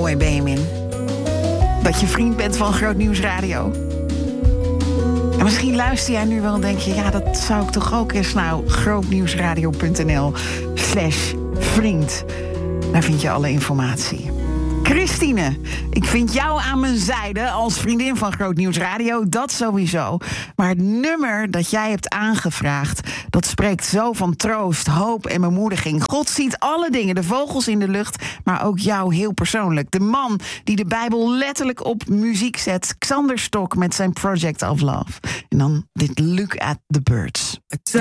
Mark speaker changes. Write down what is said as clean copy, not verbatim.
Speaker 1: mooi, Benjamin. Dat je vriend bent van Groot Nieuws Radio. En misschien luister jij nu wel en denk je... ja, dat zou ik toch ook eens grootnieuwsradio.nl/vriend. Daar vind je alle informatie. Christine, ik vind jou aan mijn zijde als vriendin van Groot Nieuws Radio, dat sowieso. Maar het nummer dat jij hebt aangevraagd, dat spreekt zo van troost, hoop en bemoediging. God ziet alle dingen, de vogels in de lucht, maar ook jou heel persoonlijk. De man die de Bijbel letterlijk op muziek zet, Xander Stok met zijn Project of Love. En dan dit Look at the Birds.